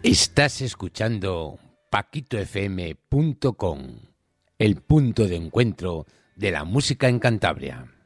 Estás escuchando paquitofm.com, el punto de encuentro de la música en Cantabria.